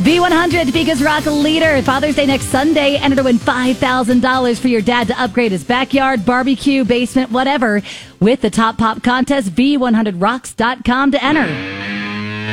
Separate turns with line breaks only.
V100, Topeka's Rock leader. Father's Day next Sunday. Enter to win $5,000 for your dad to upgrade his backyard, barbecue, basement, whatever. With the Top Pop Contest, V100rocks.com to enter.